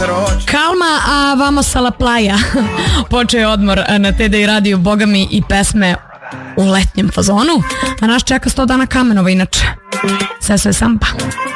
Calma a vamos a la playa. Počeo je odmor na TDI radiju, bogami i pesme u letnjem fazonu. A nas čeka 100 dana Kamenova inače. Sve Sampa.